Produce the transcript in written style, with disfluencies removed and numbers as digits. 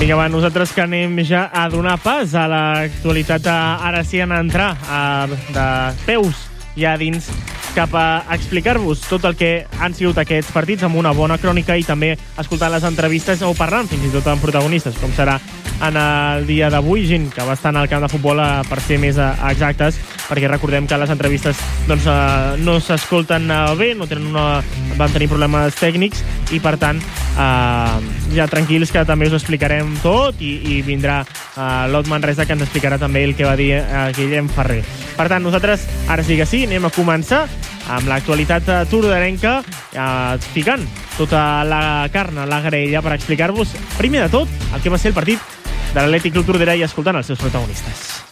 Vinga, va, nosaltres que anem ja a donar pas a l'actualitat, ara sí, en entrar de peus ja dins cap a explicar-vos tot el que han sigut aquests partits amb una bona crònica i també escoltant les entrevistes o parlant fins i tot amb protagonistes, com serà en el dia d'avui, gent que va estar al camp de futbol, per ser més exactes, perquè recordem que les entrevistes no s'escolten bé, van tenir problemes tècnics i, per tant, ja tranquils que també us explicarem tot i vindrà l'Ot Manresa, que ens explicarà també el que va dir Guillem Ferrer. Per tant, nosaltres, ara sí que sí, anem a començar amb l'actualitat tordarenca, ficant tota la carn a la graella per explicar-vos, primer de tot, el que va ser el partit de l'Atlètic Club Tordera i escoltant els seus protagonistes.